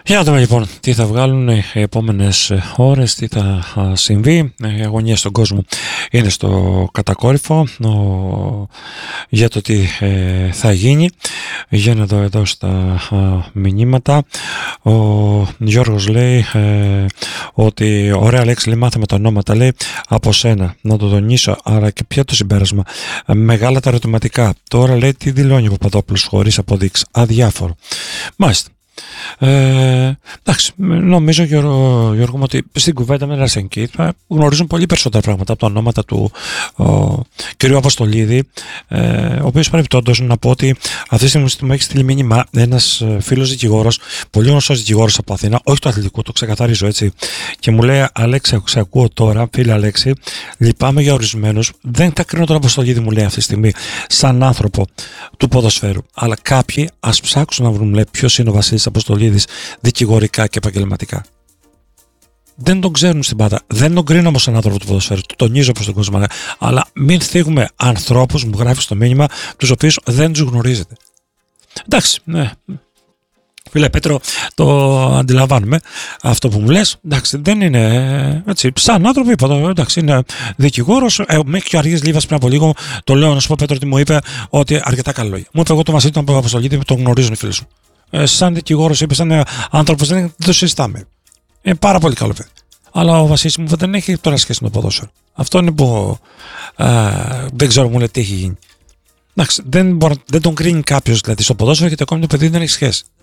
Για να δούμε λοιπόν τι θα βγάλουν οι επόμενες ώρες, τι θα συμβεί. Η αγωνία στον κόσμο είναι στο κατακόρυφο για το τι θα γίνει. Για να δω εδώ στα μηνύματα. Ο Γιώργος λέει ότι ωραία λέξη, λέει, μάθαμε τα ονόματα, λέει, από σένα, να το τονίσω, άρα και πια το συμπέρασμα. Μεγάλα τα ερωτηματικά. Τώρα, λέει, τι δηλώνει ο Παπαδόπουλος χωρίς αποδείξεις. Αδιάφορο. Μάλιστα. Εντάξει, νομίζω, Γιώργο μου, ότι στην κουβέντα με Ρασενκή γνωρίζουν πολύ περισσότερα πράγματα από τα ονόματα του κ. Αποστολίδη, ο οποίος παρεμπιπτόντως να πω ότι αυτή τη στιγμή μου έχει στείλει μήνυμα ένας φίλος δικηγόρος, πολύ γνωστός δικηγόρος από Αθήνα, όχι του αθλητικού, το ξεκαθαρίζω έτσι, και μου λέει: Αλέξη, σε ακούω τώρα, φίλε Αλέξη, λυπάμαι για ορισμένους, δεν τα κρίνω τον Αποστολίδη, μου λέει αυτή τη στιγμή, σαν άνθρωπο του ποδοσφαίρου. Αλλά κάποιοι ας ψάξουν να βρουν, λέει, ποιος είναι ο Βασίλης Αποστολίδης δικηγορικά και επαγγελματικά. Δεν τον ξέρουν στην πάντα. Δεν τον κρίνω όμως έναν άνθρωπο του ποδοσφαίρου. Το τονίζω προς τον κόσμο. Αλλά μην θίγουμε ανθρώπους, μου γράφει στο μήνυμα, τους οποίους δεν τους γνωρίζετε. Εντάξει, ναι. Φίλε Πέτρο, το αντιλαμβάνουμε αυτό που μου λες. Εντάξει, δεν είναι έτσι. Σαν άνθρωπο, είπα, εντάξει, είναι δικηγόρος. Μέχρι και ο Αργύρης Λίβας πριν από λίγο, το λέω να σου πω, Πέτρο, ότι μου είπε ότι αρκετά καλό λόγια. Μου είπε: εγώ το Βασίλη τον Αποστολίδη, τον γνωρίζουν οι φίλοι σου. Σαν δικηγόρος, είπε, σαν άνθρωπος, δεν το συζητάμε. Είναι πάρα πολύ καλό παιδί. Αλλά ο Βασίλης μου δεν έχει τώρα σχέση με το ποδόσφαιρο. Αυτό είναι που δεν ξέρω, μου λέει τι έχει γίνει. Εντάξει, δεν τον κρίνει κάποιος δηλαδή στο ποδόσφαιρο, γιατί ακόμη το παιδί δεν έχει σχέση.